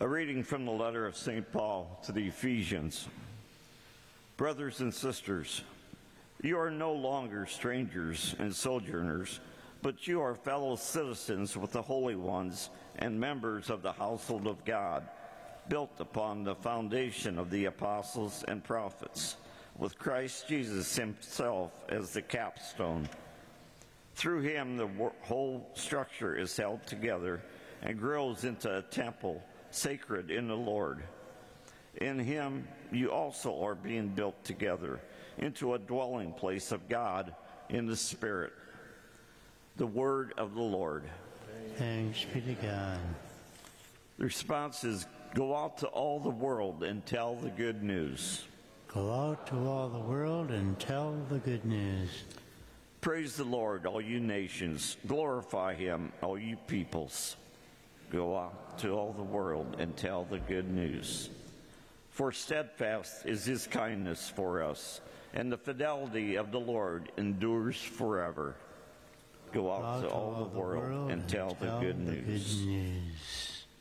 A reading from the letter of St. Paul to the Ephesians. Brothers and sisters, you are no longer strangers and sojourners, but you are fellow citizens with the holy ones and members of the household of God, built upon the foundation of the apostles and prophets, with Christ Jesus himself as the capstone. Through him the whole structure is held together and grows into a temple sacred in the Lord. In him you also are being built together into a dwelling place of God in the Spirit. The word of the Lord. Thanks be to God. The response is, go out to all the world and tell the good news. Go out to all the world and tell the good news. Praise the Lord, all you nations. Glorify him, all you peoples. Go out to all the world and tell the good news. For steadfast is his kindness for us, and the fidelity of the Lord endures forever. Go out to all the world and tell the good news.